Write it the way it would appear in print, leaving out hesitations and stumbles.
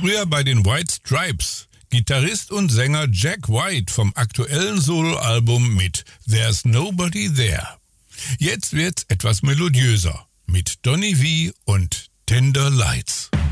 Früher bei den White Stripes. Gitarrist und Sänger Jack White vom aktuellen Soloalbum mit There's Nobody There. Jetzt wird's etwas melodiöser mit Donny V und Tender Lights.